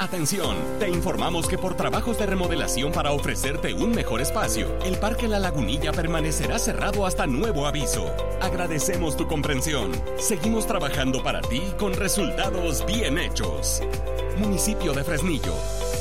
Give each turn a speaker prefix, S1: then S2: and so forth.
S1: Atención, te informamos que por trabajos de remodelación para ofrecerte un mejor espacio, el Parque La Lagunilla permanecerá cerrado hasta nuevo aviso. Agradecemos tu comprensión. Seguimos trabajando para ti con resultados bien hechos. Municipio de Fresnillo.